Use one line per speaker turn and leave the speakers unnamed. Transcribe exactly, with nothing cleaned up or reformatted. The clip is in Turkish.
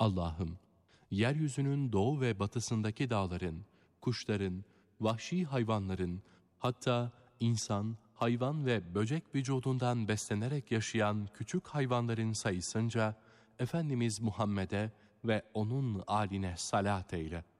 Allah'ım, yeryüzünün doğu ve batısındaki dağların, kuşların, vahşi hayvanların, hatta insan, hayvan ve böcek vücudundan beslenerek yaşayan küçük hayvanların sayısınca Efendimiz Muhammed'e ve onun âline salat eyle.